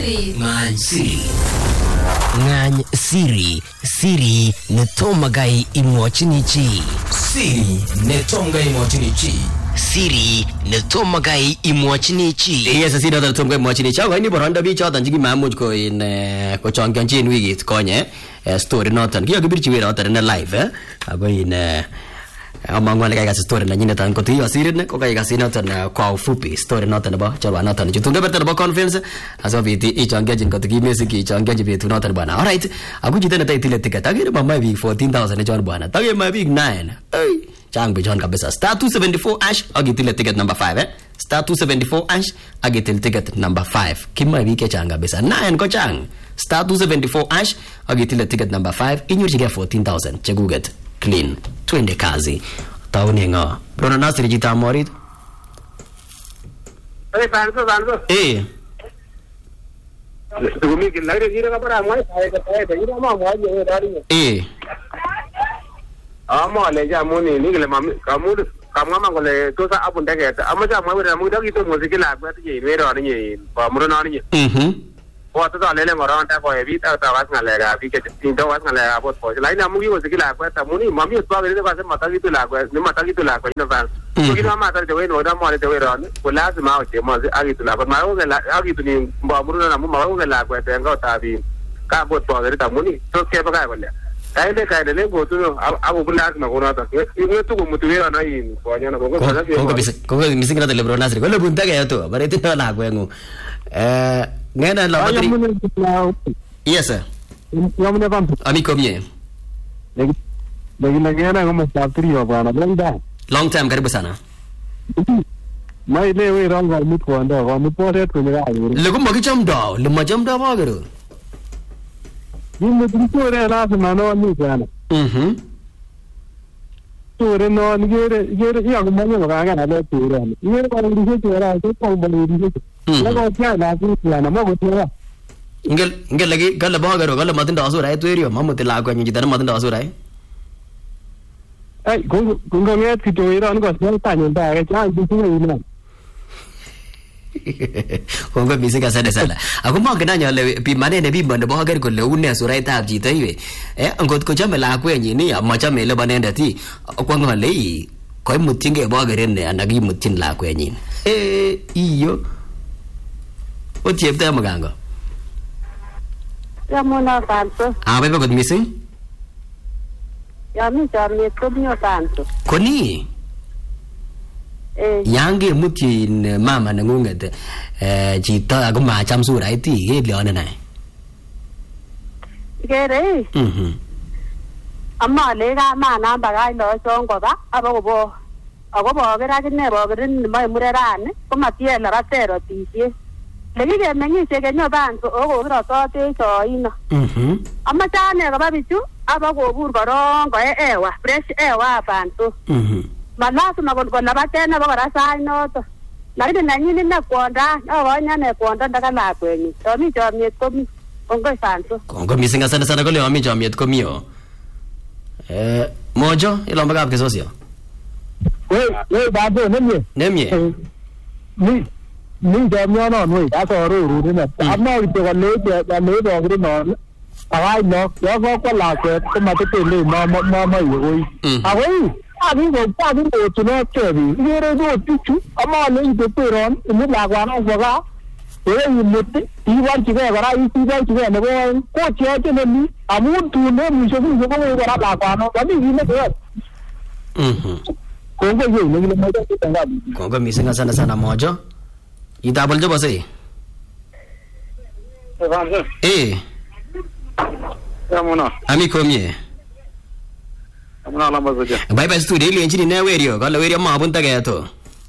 Ngany siri. Siri netomagai imwachinichi. Siri netomagai imwachinichi. Siri netomagai imwachinichi. Yes, siri netomagai imwachinichi. Ako ini boranda bi choton chiki mamuch ko in ko chongkyonjin wikit konye story noton. Kiyo kibirchi wira noton na live ako in amangwale kaya story na nyine tan ko tiyo sirin ko kaya kasi noton kwa ufupi story noton ba chorwa noton chutunga berta ba conference aso biti ichongejin ko tiki music ichongeji bitu noton bana. All right, aku jita na taitile ticket agire mama big 14,000 ne chon bana tage ma big 9 chang bijon kabisa star 274 ash agitile ticket number 5 star 274 ash agitile ticket number 5 kimma big ke chang kabisa 9 ko chang star 274 ash agitile ticket number 5 inyurjige 14,000 cheguget clean twende kazi tauni nga Brona Nasri jita morit banzo Tugumi kilagre gira ka para mai sai ka gira ma mo je dari ama le ja muni ni le mam kamu kamama ngole to sa abun dage ama ja ma wira mu dagi to mo sikila ba ti ni ro ni ba mu no ni wa to le ngora ta ko e vi ta was ngale ga vi ke tin to was ngale ga bot ko lai na mu gi wo sikila ba ta muni mami to ba le ba se mata gi to la ko ni mata gi to la ko ina ba gi na ma ta de we no da mo le de we ro ni ko la ma o che mo agi to la ko ma o la agi to ni ba mu na mu ma o la ko te ngo ta vi ka bot ko de ta muni to ke ba ga ko le kai le go to abu bulas ma ko na ta ni to ko mutuera na yin ko nya na ko ko misi kira de Brona Nasri ko le bunta ga to bare ti na ko ngo ngena la batri yes sir yamune pampu amico mie lagi ngena ngomo factory wa bana long time karibu sana mai le we rang ga mut ko anda wa mut pore ko mera le ko magi jam da le ma jam da ba garo ni mut ko re na sa no ni kana to re no ni gere ya ko mo ga ga na le to re ni re ko ri se ra ko mo ri se la ko kya na ku na mo ko tira ingel lagi galla ba garo galla matin da asura ai to eriyo mamut la ko nyi dan matin da asura ai ko nget ki to ira ko sa ta nyi da ga cha ku ku ni na ko misi ka sada sala ako mo kana nya le bi mane ne bi bande ba gar ko le unne asura ta ji tai we angot ko chame la ko nyi ni ma chame le banenda ti ko ngale ko mutinge ba gare ne anagi mutin la ko nyi iyo o tiepta maganga ya mona tanto ba ko missing ya mi charmi ko mio tanto koni yange mutin mama na ngunget jita ko ma cham su rai ti ge le ona nai gere amma le ga ma na ba ga no chong ko ba aba ko bo ako bo ge ra ne bo ge ni mai murera ne ko ma tie la ra tero ti tie le ge mengi se ge nyo ban ko o ro to te so ino amma ta ne ga ba bichu aba ko bur barong ko ewa fresh ewa ban to malasu na ko na ba te na ba ra sai no to la ge na ni na konda o nya ne konda daga la ko ni to mi jo mi ko mi ongo santo kongo mi singa sana sana ko le mi jo mi ko mio mojo ilomba ka ke socio we ba do nemye ni ja mi no no da so ru ni na amma to ga le do gri no ai no yo ko la ko ma te le ma yo ai ni go to no ke bi ni re do tu amma le to to ron ni la gwa no go ga ni mutti I wan ti ga ra I ti ga ti ga no ko che ni amun tu ne mi so ni go ga la gwa no ga ni ne ko kongo misi nga sana mojo itabal jo base Ramona amico mie amuna la mazoja bye bye studio ile nchini na werio kala werio ma bunta ga to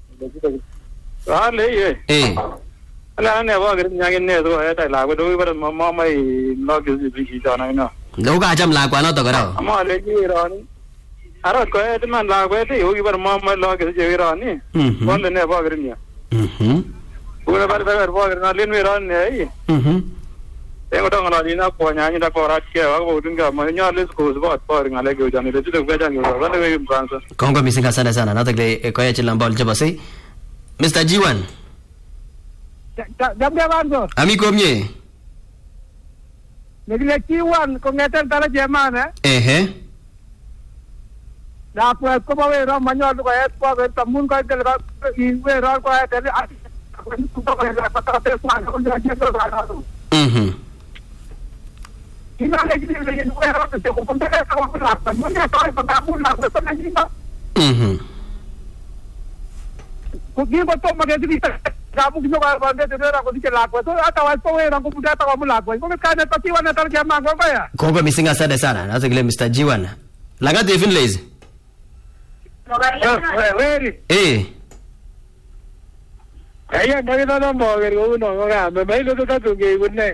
le ala ne ba gari nyage ne do ta la go do ba ma mai no ge ji ja na no lo ga jam la kwa no to ga ma le ji ron ara ko e man la ko te yogi bar ma lo ge je ro ni bon ne ba gari ni ura bar ba gari na len we ron ne ai tengo to ngala ni na ko nya ni da ko ra ke wa bo dunga ma nya le ko ba pa ri ngale ge ja ni le tu ga ja ni ba ne we branch kongo misinga sana na tagle ko ya chilam bal jaba sai Mr. G1 jam banzo amico mie nekile kiwan kongeten tala jemane lakwet kobo wero manyolu koet kwa tamun ko tel wero ko tel Kongo misinga asante sana. Nazo kile Mr. Jiwana. Lagati even lazy. Aya magina na moger uno nga me lo to tunge unne.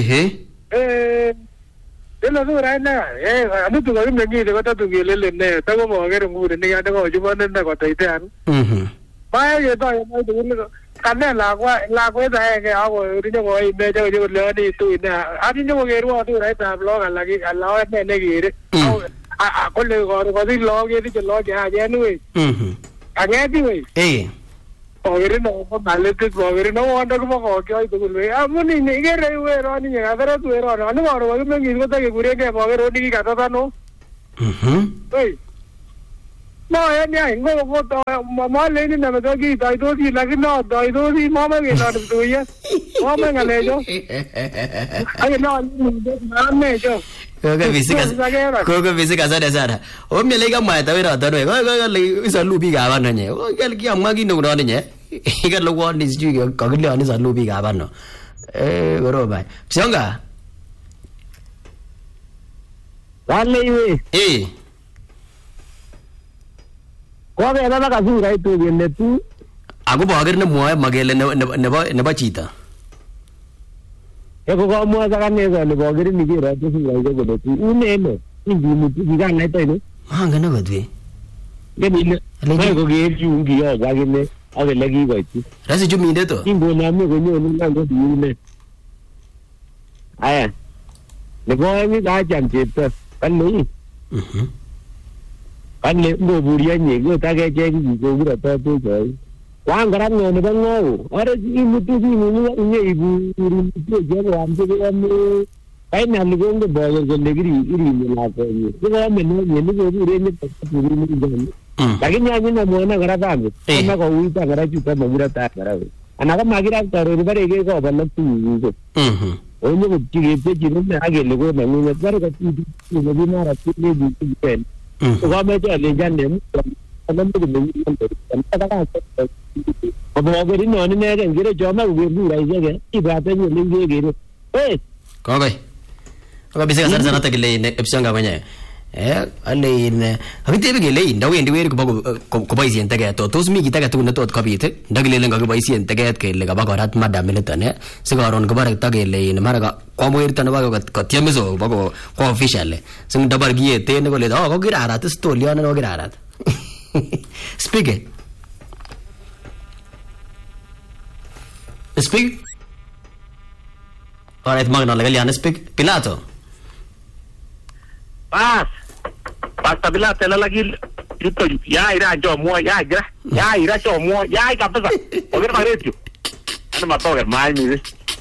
Elo dura na anu tu ga me ngi de ko tunge le ne ta ko moger ngure ne ya de ko jubo ne ko taite an. Ba ye to ye mo de kanne la kwa da ke awo ri ko i me jo jo le ni tu na ani jo ge ro tu rai ta blog la gi la ne gi re. A ko le ko di lo ge di lo ja je nu. A ge di we. Ogere no malete ogere no anda ko ko kyo to le amuni ne ge re we ro ni ga dara tu ro no no ro me ngi ko ta ge gure ke ogere ni ga ta no oi no ya ni ngo ko to ma le ni na me to gi dai do di la gi no dai do di ma me ge na tu ya ma me ga le jo ai no ni de ma me jo Koga visika sana. Omye lega maeta wera tanwe. Koga le isa lupi ga bano nye. Koga ki amagi no no nye. Iga lo wa ni siju ga gile ani sa lupi ga bano. Goro bai. Psionga. Wale iwe. Ko be na ka su rai tu ne tu. Aku ba agar ne moya magele ne ba chita. Eko ko mo sa kanne ga le bogere ni ge ra tu su rai go do tu une no ni bi mu ti ga na tai no ha ga na gadwe ge ni ne le ko ge ju ngi yo ga ge ne a ge lagi go ti rasi ju mi de to imbo na me go ni ni na go di ne aya le go ni ga jam je to kan ni kan le mo bu ri ni go ta ge je gi go ri ta tu jo Wang garam no ne bango ore ibu tu ni ibu tu je ram je ni kai na ni go boyo go negri iri ni la ko ni ko me no ni go ri ni ta pu ri ni go lagi nya ni na mo na gara ba ni na ko ui ta gara chu ta magira ta gara ana ka magira ta ro ri bare ge ko ban tu ni go o ni go ti ge pe ji ni na ge le go na ni ne bare ka ti ni ni na ra ti ni di ti pen ko me ja le jan ne alam tu ni ta ka Obo ogeri no ni ne ngire joma ugebu rai je ibate ni linge gere Kogai bisa kasar sana takile ne epsanga banya alle ne habite be le ndawe ndiwe ko ba isien taga to tos mi gitaga tu ne to kabite ndagile lenga ko ba isien taga ke le ga ba garat madam le tane sigaron ko bare taga le ne maraga ko mo irta ne ba ko tiamiso ba ko official sing dabar giye te ne ko le da ko girara to sto liana no girara Speak. Speak. Alright, magna legal speak. Pilato. Basta Pilato la lagi itu ya ira jo mo ya ira jo mo ya ka pesa. Oger maretio. Ana mato oger mai mi.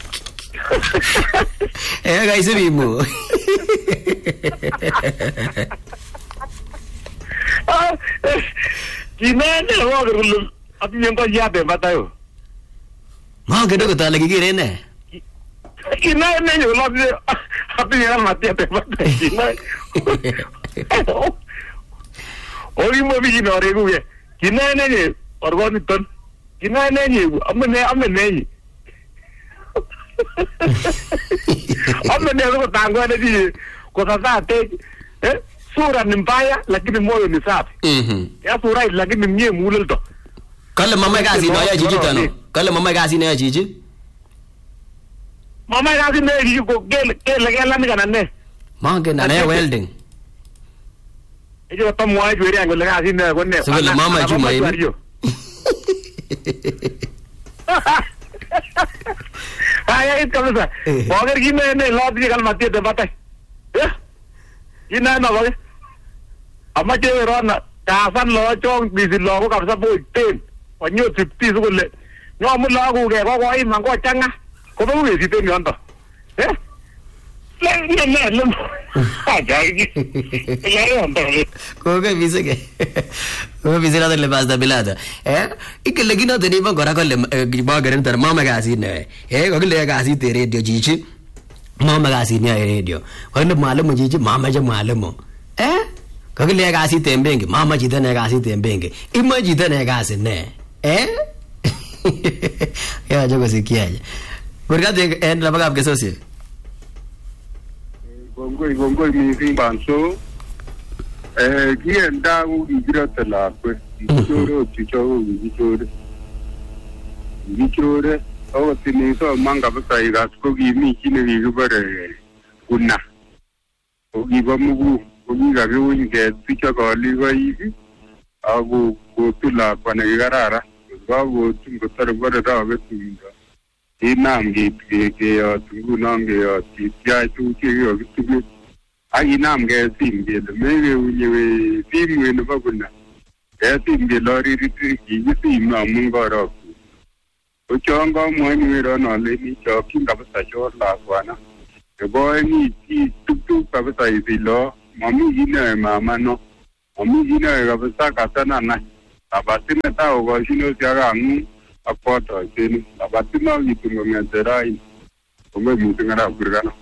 Guys vivo. Gimana oger lu ati yang ko ya be matayo. Ma que no que lagi kire ne. Gimana ne yo lo ati yang mati be matayo. Ori mo bi no re gu ye. Gimana ne orgon ton. Gimana ne amne amne ko tango ne di ko sa te sura nimbaya lakini moyo ni safi. Ya sura lakini mnye mulel to. Kala mama gazi no ya jiji tano. Kala mama gazi no ya jiji. Mama gazi no ya jiji ko gela ni kanane. Ma ke na ne welding. Ejo to mo ay jweri angol gazi no ko ne. So la mama ju mai. Ay it kamsa. Boger gi ne lot ji kal mati de batai. Ina na ba. Ama je ro na ka san lo chong bi sin lo ko ka sa bu tin. Wa nyu ti ti su le. No mu lo ku ge ko i man ko changa. Ko bu wi ti tin yon to. Koke bisike. Koke bisira de le pasta bilada. Ikele gino de niba gora ko le ba garen tar mama gasi ne. Ko le gasi te radio jichi. Mama gasi ne radio. Wanda malum jichi mama je malum. Ko le gasi tembenge mama ji de ne gasi tembenge. Ima ji de ne gasi ne. Ya jogo sikiaje. Burgate en la bagab ke sosie. Gongo mi banso gienda u igrata la pues chichore o tiniso manga bata igas ko gi mi kine gi bare kunna o gi bamugu o gi ga go inge picha ko li ga yi agu ko tula pana garara ba go tungo tar bare da ga tunga inam ge tungu nange ti ya tu ke yo tu ai nam ge tim ge de me ge tim ge no baguna tim ge lori ri ki tim na mungo ro o chongo mo ni ro no le ni cho kin ka sa cho la kwana e boy ni ti tu ka sa I lo mami ina mama no mami ina ga sa ka sana na abatina ta o go shino sia ga apoto teni abatima yitungo ngeterai ome mutengara kurgana